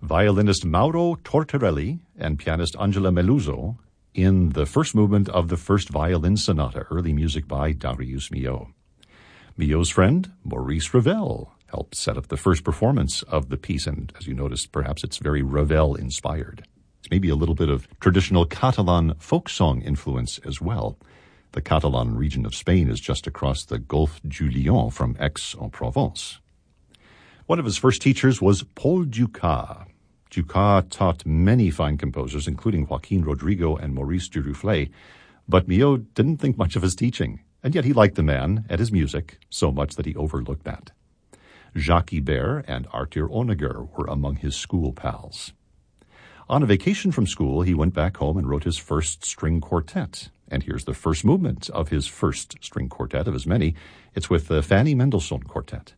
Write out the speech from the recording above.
violinist Mauro Tortorelli and pianist Angela Meluzzo in the first movement of the First Violin Sonata, early music by Darius Milhaud. Milhaud's friend, Maurice Ravel, helped set up the first performance of the piece, and as you noticed, perhaps it's very Ravel-inspired. It's maybe a little bit of traditional Catalan folk song influence as well. The Catalan region of Spain is just across the Golfe du Lion from Aix-en-Provence. One of his first teachers was Paul Dukas. Dukas taught many fine composers, including Joaquin Rodrigo and Maurice Duruflé, but Milhaud didn't think much of his teaching, and yet he liked the man and his music so much that he overlooked that. Jacques Ibert and Arthur Honegger were among his school pals. On a vacation from school, he went back home and wrote his first string quartet. And here's the first movement of his first string quartet of his many. It's with the Fanny Mendelssohn Quartet.